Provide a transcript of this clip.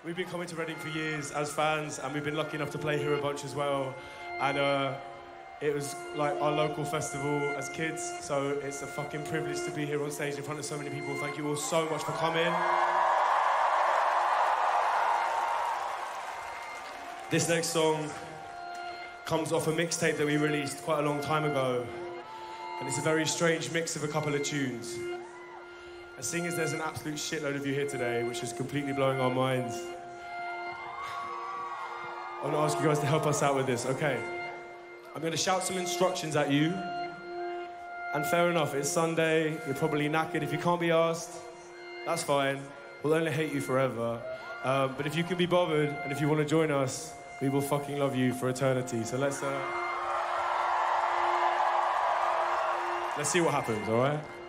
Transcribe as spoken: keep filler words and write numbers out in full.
We've been coming to Reading for years as fans, and we've been lucky enough to play here a bunch as well. And uh, it was like our local festival as kids, so it's a fucking privilege to be here on stage in front of so many people. Thank you all so much for coming. This next song comes off a mixtape that we released quite a long time ago, and it's a very strange mix of a couple of tunes. And seeing as there's an absolute shitload of you here today, which is completely blowing our minds, I want to ask you guys to help us out with this, okay? I'm going to shout some instructions at you, and fair enough, it's Sunday, you're probably knackered. If you can't be asked, that's fine. We'll only hate you forever. Um, but if you can be bothered, and if you want to join us, we will fucking love you for eternity. So let's, uh, let's see what happens, all right?